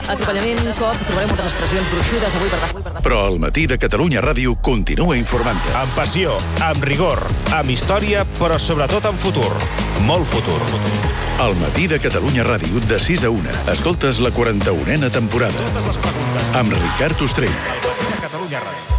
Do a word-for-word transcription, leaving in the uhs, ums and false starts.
atropellament, cop, trobarem moltes expressions gruixudes avui per davant. Però el Matí de Catalunya Ràdio continua informant-te. Amb passió, amb rigor, amb història, però sobretot amb futur. Molt futur. El Matí de Catalunya Ràdio, de sis a una. Escoltes la quaranta-unena temporada. Totes les preguntes. Amb Ricard Ostrell. El Matí de Catalunya Ràdio.